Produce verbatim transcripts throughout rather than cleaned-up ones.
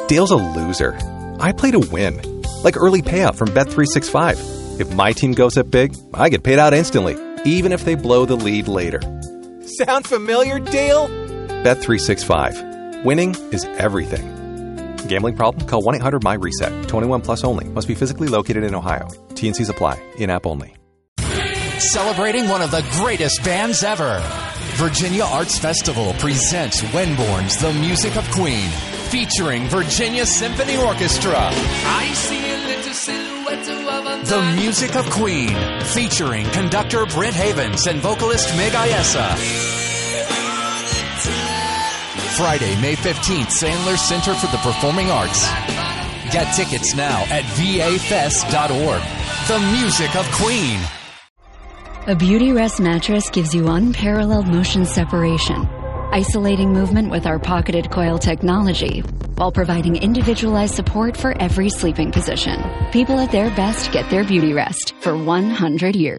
Dale's a loser. I play to win. Like early payout from Bet three sixty-five. If my team goes up big, I get paid out instantly, even if they blow the lead later. Sound familiar, Dale? Bet three sixty-five. Winning is everything. Gambling problem? Call one eight hundred M Y reset. twenty-one plus only. Must be physically located in Ohio. T N Cs apply. In-app only. Celebrating one of the greatest bands ever. Virginia Arts Festival presents Wenborn's The Music of Queen, featuring Virginia Symphony Orchestra. I see a little silhouette of a The Music of Queen, featuring conductor Britt Havens and vocalist Meg Ayesa. Friday, May fifteenth, Sandler Center for the Performing Arts. Get tickets now at v a fest dot org. The Music of Queen. A Beautyrest mattress gives you unparalleled motion separation, isolating movement with our pocketed coil technology, while providing individualized support for every sleeping position. People at their best get their Beautyrest for one hundred years.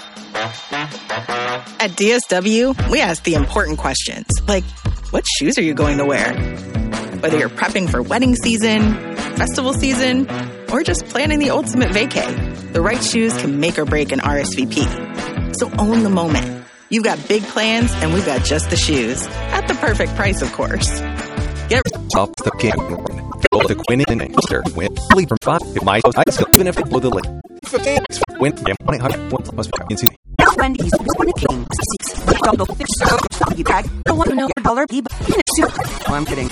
At D S W, we ask the important questions, like, what shoes are you going to wear? Whether you're prepping for wedding season, festival season, or just planning the ultimate vacay, the right shoes can make or break an R S V P. So own the moment. You've got big plans, and we've got just the shoes. At the perfect price, of course. Get off the game. Go to Quinn in Inkster. Win. Leave from five. It might ice even if they blow the lid. Win. one eight hundred one plus five. Wendy's one king six double fish you bag the one no dollar b oh, I'm kidding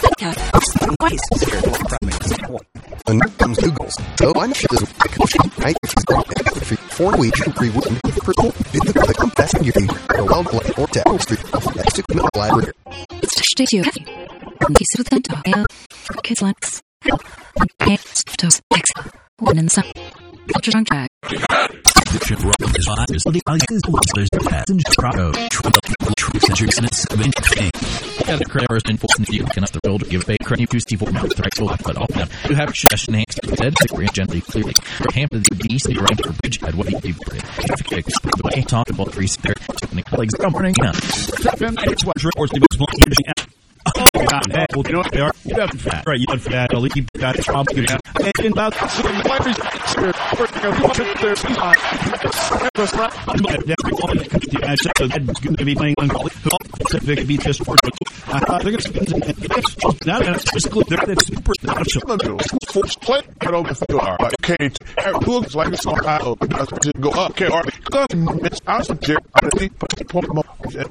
and here comes Google's so I'm sure this right four weeks free wooden for cool in the compass and you think the wild life or tech street that's to come library Stay tuned. Kiss with the dog. Kiss likes. Okay, toes. X. One in some. Ultra track. The ship rock is hot. Is the icons there's the passenger cargo. Centuries and it's seven thing. And the crackers and force you can have the build give a crane to Steve Mount the right foot but off them. You have shash next dead to gently clearly. Hampton the east the right for bridge at what he did. The way talk about three spare technical legs comforting now. It's what or the most oh, God, hey, well, you know what they are? You have fat. Right, you have fat. I'll leave that problem. You have and about going to be playing on Vic be just for I think it's not basically they're super special. Folks play I don't feel okay. It looks like it's not out to go up. Okay, all right. It's out of there. I think put the point more.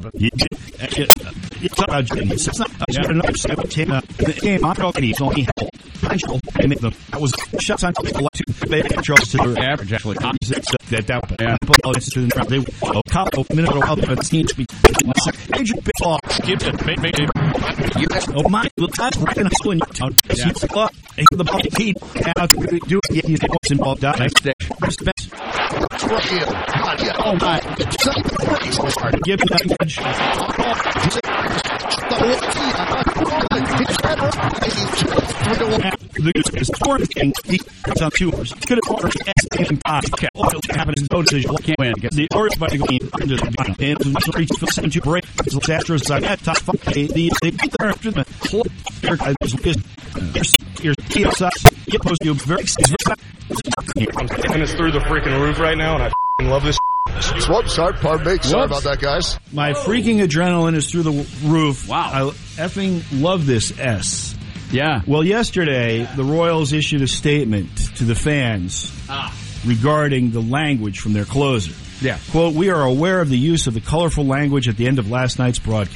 It's not it's not the game I'm talking he's only potential to make them that was shots on to they control to their average actually that that and they a couple minute help but seems to be major big off give it oh my the last right and explain out the ball feed out do it you get involved that next oh my give that edge the scoring thing comes on two hours. Could have ordered S and five. Okay, also happens in notices you can't win. The orders by the go into the bottom. And the three for seven to break. The Astros are at top five. They they beat their after the club. Your T S S get post you very and it's through the freaking roof right now, and I f***ing love this. Swap, sorry, pardon me. Sorry about that, guys. My freaking adrenaline is through the roof. Wow. I effing love this S. Yeah. Well, yesterday, the Royals issued a statement to the fans ah. regarding the language from their closer. Yeah. Quote, we are aware of the use of the colorful language at the end of last night's broadcast.